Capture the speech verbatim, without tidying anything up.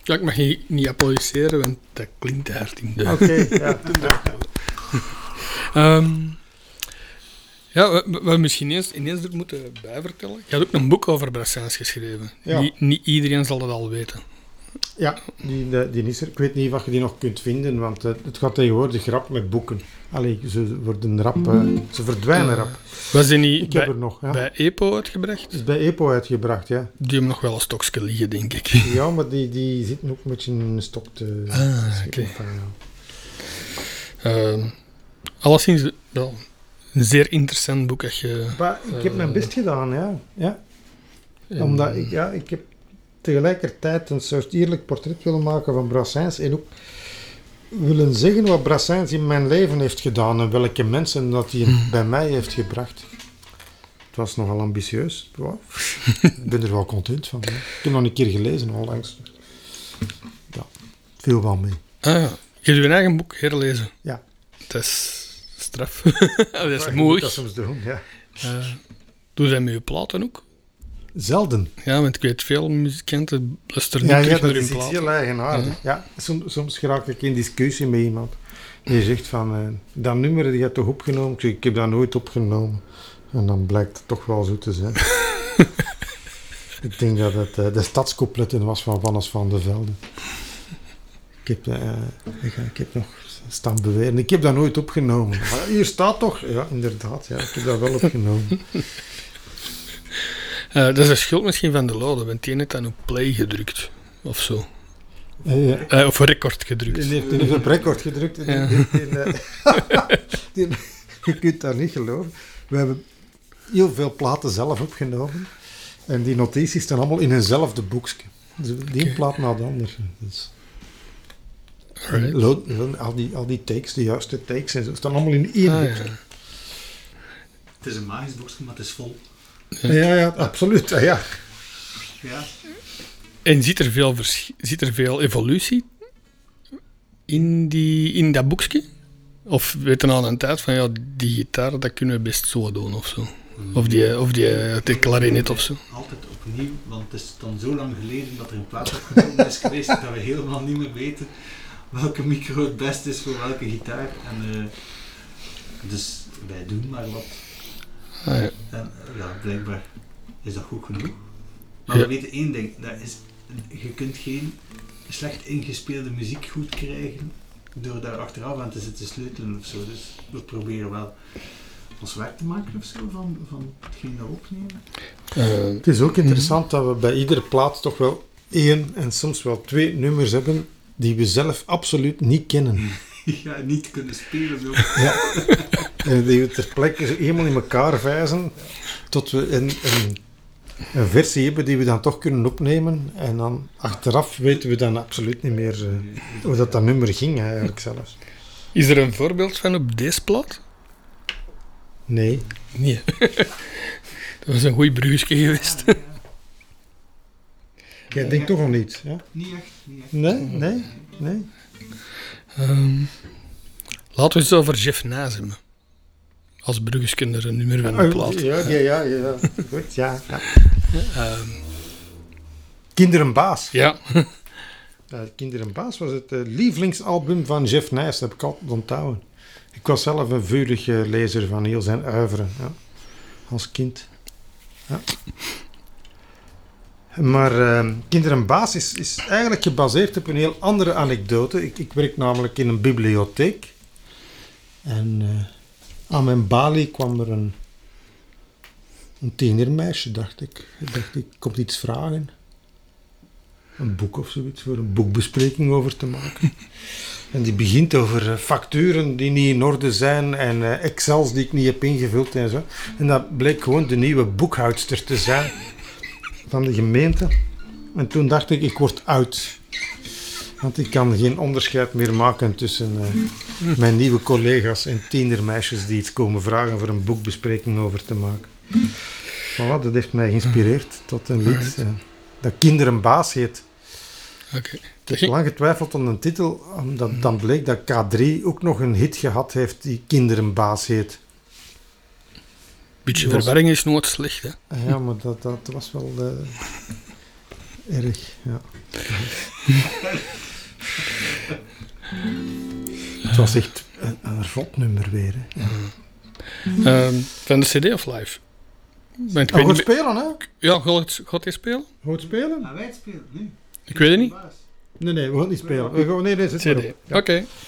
Ja, ik mag je niet applaudisseren, want dat klinkt te hard in de... Oké, okay, ja. um, ja, we, we misschien eens, ineens er moeten bijvertellen. Je had ook een boek over Brassens geschreven. Ja. Niet, niet iedereen zal dat al weten. Ja, die, die is er. Ik weet niet of je die nog kunt vinden, want uh, het gaat tegenwoordig rap met boeken. Allee, ze worden rap, uh, ze verdwijnen rap. Uh, was die niet ik bij, heb er nog, ja. bij E P O uitgebracht? Het is bij E P O uitgebracht, ja. Die hebben nog wel een stokje liggen, denk ik. Ja, maar die, die zitten ook een beetje in een stok te... Ah, oké. Okay. Ja. Uh, alleszins wel een zeer interessant boek. Als je, maar ik heb uh, mijn best gedaan, ja. ja. En... Omdat ik, ja, ik heb tegelijkertijd een soort eerlijk portret willen maken van Brassens en ook willen zeggen wat Brassens in mijn leven heeft gedaan en welke mensen dat hij hmm. bij mij heeft gebracht. Het was nogal ambitieus. Wow. Ik ben er wel content van. Hè. Ik heb nog een keer gelezen onlangs. Ja, veel wel mee. Ah ja, je hebt je eigen boek herlezen. Ja. Dat is straf. Dat is moeilijk. Dat soms doen, ja. Uh, doe dat met je platen ook? Zelden. Ja, want ik weet veel muzikanten luisteren ja, niet ja, terug dat naar hun is iets platen. heel eigenaardig. Ja. Ja, soms, soms raak ik in discussie met iemand. Die zegt van, uh, dat nummer die je hebt toch opgenomen? Ik zeg, ik heb dat nooit opgenomen. En dan blijkt het toch wel zo te zijn. Ik denk dat het uh, de stadscoupletten was van Wannes van de Velde. Ik heb, uh, ik, ik heb nog staan beweren. Ik heb dat nooit opgenomen. Maar hier staat toch? Ja, inderdaad. Ja, ik heb dat wel opgenomen. Uh, dat is de schuld misschien van de Lode, want die heeft dan op play gedrukt. Of zo. Uh, ja. uh, of record gedrukt. Die heeft, die heeft op record gedrukt. Ja. Die, die, die, die, je kunt dat niet geloven. We hebben heel veel platen zelf opgenomen. En die notities staan allemaal in eenzelfde boekje. Dus die okay. plaat na de andere. Dus. Lo, al, die, al die takes, de juiste takes, en zo, staan allemaal in één ah, boekje. Ja. Het is een magisch boekje, maar het is vol. Ja, ja, ja absoluut. Ja. Ja. En ziet er veel, vers- ziet er veel evolutie in, die, in dat boekje? Of weten aan een tijd van, ja, die gitaar, dat kunnen we best zo doen, of zo? Of die, of die de klarinet of zo? Altijd opnieuw, want het is dan zo lang geleden dat er een plaat opgenomen is geweest, dat we helemaal niet meer weten welke micro het best is voor welke gitaar. En, uh, dus wij doen maar wat. Ah, ja. En ja, blijkbaar is dat goed genoeg. Maar ja. We weten één ding, dat is, je kunt geen slecht ingespeelde muziek goed krijgen door daar achteraf aan te zitten sleutelen of zo. Dus we proberen wel ons werk te maken of zo van, van hetgeen dat we opnemen. Uh, het is ook interessant mm. dat we bij iedere plaat toch wel één en soms wel twee nummers hebben die we zelf absoluut niet kennen. Ja, niet kunnen spelen ook. Ja. En die we ter plekke helemaal in elkaar vijzen tot we een, een, een versie hebben die we dan toch kunnen opnemen. En dan achteraf weten we dan absoluut niet meer uh, hoe dat, dat nummer ging eigenlijk zelfs. Is er een voorbeeld van op deze plaat? Nee. Nee. Dat was een goed bruggetje geweest. Ja, ja. Jij ja, denkt ja. toch nog niet? Ja? Niet echt. Niet echt. Nee, nee, nee. Um, laten we eens over Jeff Nys hebben. Als bruggeskender een nummer van de plaat. Ja, ja, ja. ja. Goed, ja. ja. Um, Kinderenbaas. Ja. uh, Kinderenbaas was het uh, lievelingsalbum van Jeff Nys, dat heb ik altijd onthouden. Ik was zelf een vurig uh, lezer van heel zijn oeuvre, ja. Als kind. Ja. Maar uh, Kinderenbaas is, is eigenlijk gebaseerd op een heel andere anekdote. Ik, ik werk namelijk in een bibliotheek. En uh, aan mijn balie kwam er een, een tienermeisje, dacht ik. Ik dacht, ik kom iets vragen. Een boek of zoiets, voor een boekbespreking over te maken. En die begint over uh, facturen die niet in orde zijn en uh, Excels die ik niet heb ingevuld en zo. En dat bleek gewoon de nieuwe boekhoudster te zijn van de gemeente. En toen dacht ik, ik word oud. Want ik kan geen onderscheid meer maken tussen uh, mijn nieuwe collega's en tienermeisjes die iets komen vragen voor een boekbespreking over te maken. Voilà, dat heeft mij geïnspireerd tot een lied uh, dat Kinderenbaas heet. Okay. Ik heb lang getwijfeld aan een titel, omdat dan bleek dat K drie ook nog een hit gehad heeft die Kinderenbaas heet. Beetje was... verwarring is nooit slecht, hè? Ja, maar dat, dat was wel... Uh... Erg, ja. Het was echt een, een rot nummer weer. Hè. Ja. Um, van de C D of live? Ben ik Oh, weet goed niet meer- spelen, hè? Ja, gaat gaat hij spelen? Goed spelen? Maar wij het spelen nu. Ik weet het niet. Baas. Nee, nee, we gaan niet spelen. We gaan, nee, nee, zit C maar D. op. Oké. Ja.